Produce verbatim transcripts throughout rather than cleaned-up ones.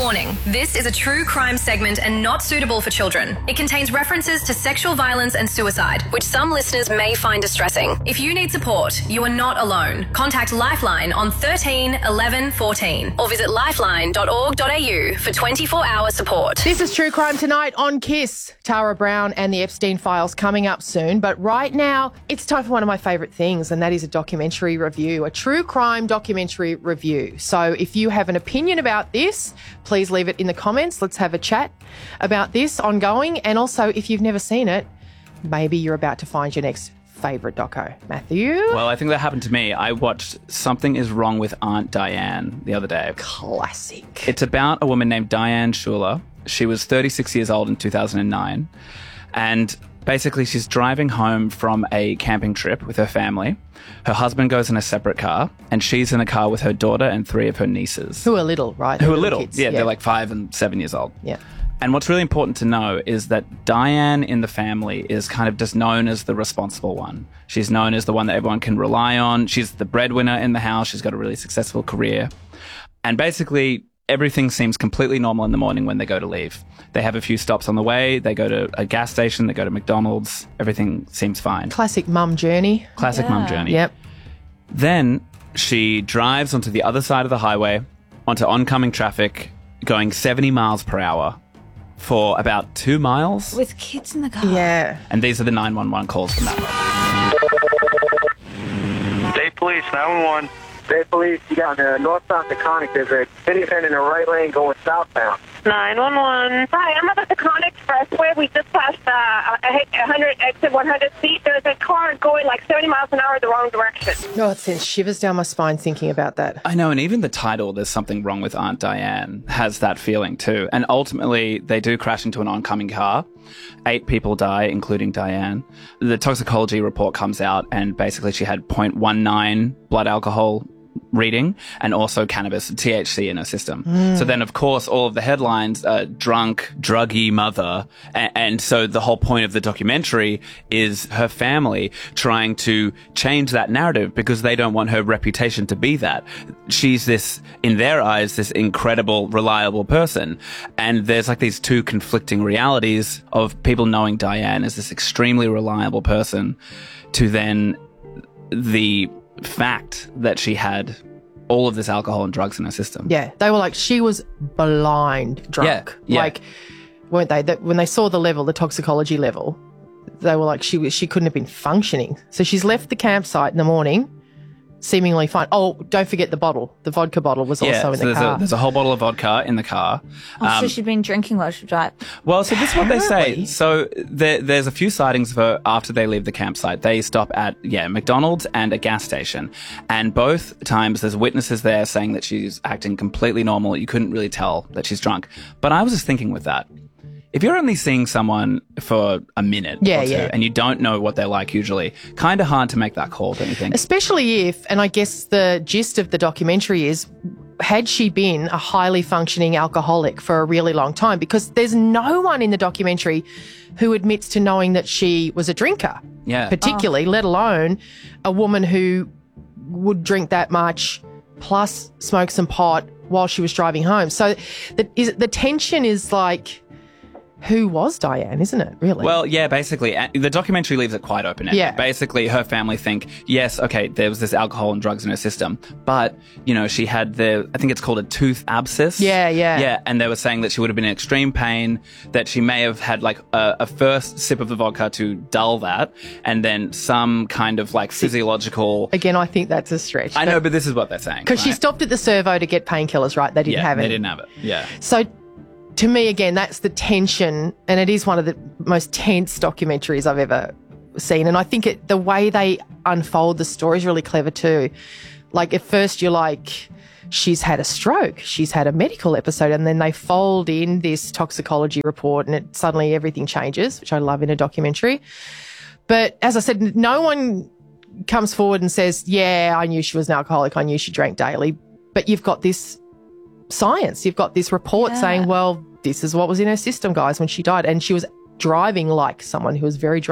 Warning, this is a true crime segment and not suitable for children. It contains references to sexual violence and suicide, which some listeners may find distressing. If you need support, you are not alone. Contact Lifeline on thirteen eleven fourteen or visit lifeline dot org dot a u for twenty-four hour support. This is True Crime Tonight on KISS. Tara Brown and the Epstein Files coming up soon. But right now, it's time for one of my favourite things, and that is a documentary review, a true crime documentary review. So if you have an opinion about this, please leave it in the comments. Let's have a chat about this ongoing. And also, if you've never seen it, maybe you're about to find your next favourite doco. Matthew? Well, I think that happened to me. I watched Something Is Wrong with Aunt Diane the other day. Classic. It's about a woman named Diane Schuler. She was thirty-six years old in two thousand nine. And basically, she's driving home from a camping trip with her family. Her husband goes in a separate car, and she's in a car with her daughter and three of her nieces. Who are little, right? Who They're are little. kids. Yeah, yeah, they're like five and seven years old. Yeah. And what's really important to know is that Diane in the family is kind of just known as the responsible one. She's known as the one that everyone can rely on. She's the breadwinner in the house. She's got a really successful career. And basically, everything seems completely normal in the morning when they go to leave. They have a few stops on the way. They go to a gas station. They go to McDonald's. Everything seems fine. Classic mum journey. Classic Yeah. mum journey. Yep. Then she drives onto the other side of the highway, onto oncoming traffic, going seventy miles per hour for about two miles. With kids in the car. Yeah. And these are the nine one one calls from that road. State Police, nine one one. State Police, you got uh, northbound Taconic. There's a minivan in the right lane going southbound. nine one one. Hi, I'm at the Taconic Expressway. We just passed uh, one hundred, exit one hundred C. There's a car going like seventy miles an hour the wrong direction. No, it sends shivers down my spine thinking about that. I know, and even the title, There's Something Wrong with Aunt Diane, has that feeling too. And ultimately, they do crash into an oncoming car. Eight people die, including Diane. The toxicology report comes out, and basically she had zero point one nine blood alcohol reading and also cannabis, T H C in her system. Mm. So then, of course, all of the headlines, uh, drunk, druggy mother. And, and so the whole point of the documentary is her family trying to change that narrative because they don't want her reputation to be that. She's this, in their eyes, this incredible, reliable person. And there's like these two conflicting realities of people knowing Diane as this extremely reliable person to then the fact that she had all of this alcohol and drugs in her system. Yeah. They were like, she was blind drunk. Yeah, yeah. Like, weren't they? That when they saw the level, the toxicology level, they were like, she was, she couldn't have been functioning. So she's left the campsite in the morning, seemingly fine. Oh, don't forget the bottle. The vodka bottle was also yeah, in so the there's car. A, there's a whole bottle of vodka in the car. Oh, Um, so she'd been drinking while she drive. Well, so this is what they say. Apparently. So there, there's a few sightings of her after they leave the campsite. They stop at, yeah, McDonald's and a gas station. And both times there's witnesses there saying that she's acting completely normal. You couldn't really tell that she's drunk. But I was just thinking with that, if you're only seeing someone for a minute Yeah, or two yeah. and you don't know what they're like usually, kind of hard to make that call, don't you think? Especially if, and I guess the gist of the documentary is, had she been a highly functioning alcoholic for a really long time? Because there's no one in the documentary who admits to knowing that she was a drinker, Yeah. particularly, let alone a woman who would drink that much plus smoke some pot while she was driving home. So the, is, the tension is like, who was Diane, isn't it, really? Well, yeah, basically. uh, The documentary leaves it quite open-ended. Yeah. Basically, her family think, yes, okay, there was this alcohol and drugs in her system, but, you know, she had the, I think it's called a tooth abscess. Yeah, yeah. Yeah, and they were saying that she would have been in extreme pain, that she may have had, like, a, a first sip of the vodka to dull that, and then some kind of, like, physiological... Again, I think that's a stretch. I know, but this is what they're saying. Because she right? stopped at the servo to get painkillers, right? They didn't Yeah, have they any. didn't have it. Yeah. So to me, again, that's the tension, and it is one of the most tense documentaries I've ever seen. And I think it, the way they unfold the story is really clever too. Like, at first you're like, she's had a stroke, she's had a medical episode, and then they fold in this toxicology report, and it suddenly everything changes, which I love in a documentary. But as I said, no one comes forward and says, yeah, I knew she was an alcoholic, I knew she drank daily. But you've got this science. You've got this report Yeah. saying, well, this is what was in her system, guys, when she died. And she was driving like someone who was very drunk.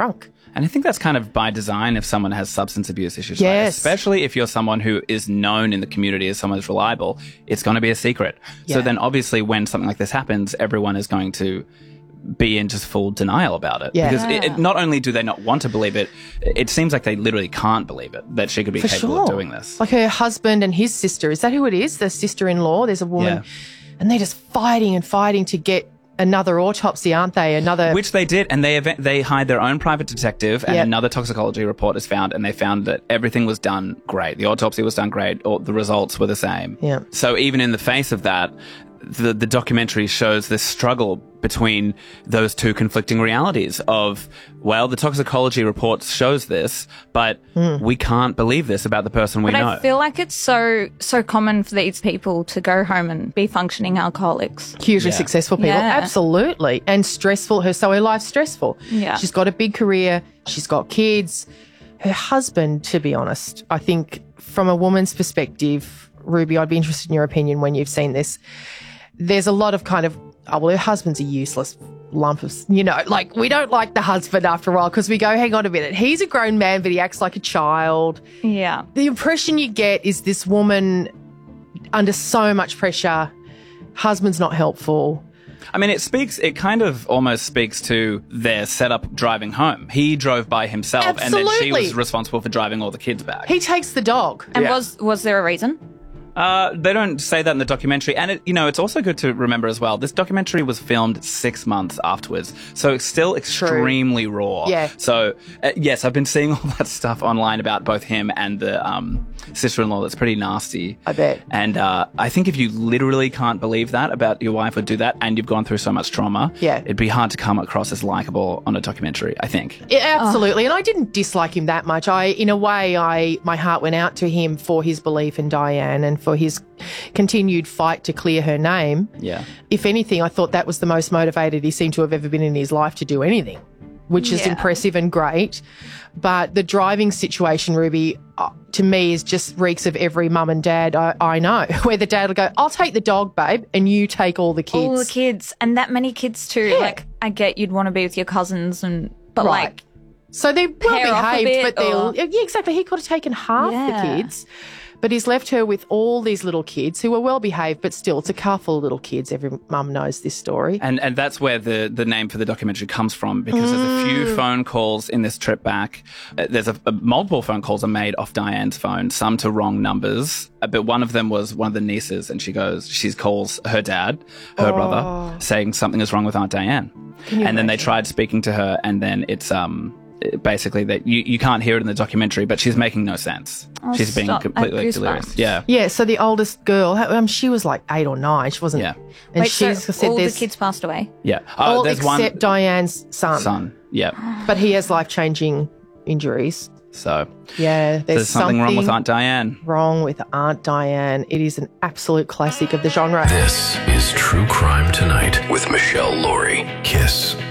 And I think that's kind of by design if someone has substance abuse issues. Yes. Right? Especially if you're someone who is known in the community as someone who's reliable, it's going to be a secret. Yeah. So then obviously when something like this happens, everyone is going to be in just full denial about it. Yeah. Because it, Yeah. it, not only do they not want to believe it, it seems like they literally can't believe it, that she could be For capable sure. of doing this. Like her husband and his sister. Is that who it is? The sister-in-law? There's a woman. Yeah. And they're just fighting and fighting to get another autopsy, aren't they? Another. Which they did, and they event- they hired their own private detective, and Yep. another toxicology report is found, and they found that everything was done great. The autopsy was done great, or the results were the same. Yeah. So even in the face of that, the the documentary shows this struggle between those two conflicting realities of, well, the toxicology report shows this, but we can't believe this about the person we But know. I feel like it's so so common for these people to go home and be functioning alcoholics. Hugely Yeah. successful people. Yeah. Absolutely. And stressful. Her so her life's stressful. Yeah. She's got a big career. She's got kids. Her husband, to be honest, I think from a woman's perspective, Ruby, I'd be interested in your opinion when you've seen this. There's a lot of kind of, oh, well, her husband's a useless lump of, you know, like we don't like the husband after a while because we go, hang on a minute, he's a grown man, but he acts like a child. Yeah. The impression you get is this woman under so much pressure, husband's not helpful. I mean, it speaks, it kind of almost speaks to their setup driving home. He drove by himself, and then she Absolutely. was responsible for driving all the kids back. He takes the dog. And Yeah. was was there a reason? Uh, they don't say that in the documentary. And, it, you know, it's also good to remember as well, this documentary was filmed six months afterwards. So it's still extremely raw. Yeah. So, uh, yes, I've been seeing all that stuff online about both him and the um, sister-in-law. That's pretty nasty. I bet. And uh, I think if you literally can't believe that about your wife would do that and you've gone through so much trauma, Yeah. it'd be hard to come across as likable on a documentary, I think. Yeah, absolutely. And I didn't dislike him that much. I, in a way, I my heart went out to him for his belief in Diane and for his continued fight to clear her name. Yeah. If anything, I thought that was the most motivated he seemed to have ever been in his life to do anything, which is Yeah. impressive and great. But the driving situation, Ruby, uh, to me is just reeks of every mum and dad I, I know, where the dad will go, I'll take the dog, babe, and you take all the kids. All the kids, and that many kids too. Yeah. Like, I get you'd want to be with your cousins, and but Right. like, So they're well Pair off a behaved, bit, but they'll. or- Yeah, exactly. He could have taken half Yeah. the kids, but he's left her with all these little kids who are well behaved, but still, it's a car full of little kids. Every mum knows this story. And and that's where the, the name for the documentary comes from, because there's a few phone calls in this trip back. Uh, there's a, a multiple phone calls are made off Diane's phone, some to wrong numbers. Uh, but one of them was one of the nieces, and she goes, she calls her dad, her brother, saying something is wrong with Aunt Diane. And then they tried speaking to her, and then it's um basically that you, you can't hear it in the documentary, but she's making no sense. Oh, she's being stop. completely Goosebumps. delirious. Yeah. Yeah, so the oldest girl, um, she was like eight or nine. She wasn't. Yeah. And wait, she's so said all the there's kids passed away. Yeah. all Oh, there's except one Diane's son, son. Yeah. but he has life changing injuries. So Yeah, there's, there's something, wrong with Aunt Diane. wrong with Aunt Diane. It is an absolute classic of the genre. This is True Crime Tonight with Michelle Laurie. Kiss